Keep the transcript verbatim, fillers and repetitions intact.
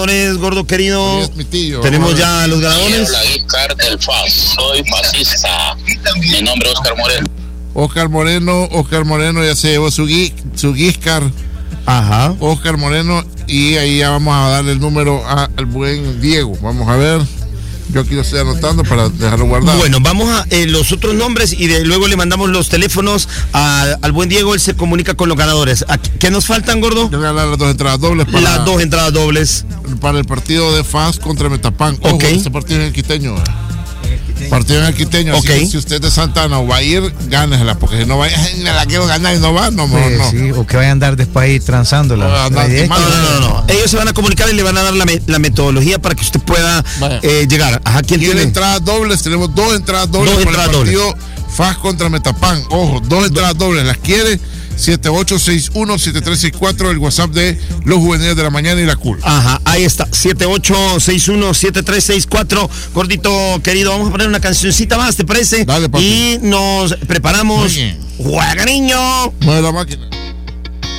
Gordo querido, es mi tío. tenemos ya los ganadores. La gift card del F A S, soy fascista. Mi nombre es Oscar Moreno. Oscar Moreno, Oscar Moreno ya se llevó su, gui, su gift card. Ajá. Oscar Moreno, y ahí ya vamos a darle el número a, al buen Diego. Vamos a ver. Yo aquí lo estoy anotando para dejarlo guardado. Bueno, vamos a eh, los otros nombres y de, luego le mandamos los teléfonos a, al buen Diego. Él se comunica con los ganadores. ¿A ¿Qué nos faltan, Gordo? Yo voy a dar las dos entradas dobles para, las dos entradas dobles para el partido de F A S contra Metapán. Ojo, okay. Este partido es en el Quiteño. Partido en el Quiteño. Así okay. que si usted es de Santana o va a ir, gánesela, porque si no va, me la quiero ganar y no va, no, no, no. Sí, o que vaya a andar después ahí transándola. No, andar no, no, no, no, no. Ellos se van a comunicar y le van a dar la, me, la metodología para que usted pueda eh, llegar. Ajá, ¿quién tiene tiene? entradas dobles? Tenemos dos entradas dobles dos para entradas el partido dobles. F A S contra Metapán. Ojo, dos entradas Do- dobles. ¿Las quiere? siete ocho seis uno siete tres seis cuatro, el WhatsApp de los juveniles de la mañana y la cool. Ajá, ahí está, siete ocho seis uno siete tres seis cuatro. Gordito querido, vamos a poner una cancioncita más, ¿te parece? Dale, papi. Y nos preparamos. ¡Juega, niño! Mueve la máquina.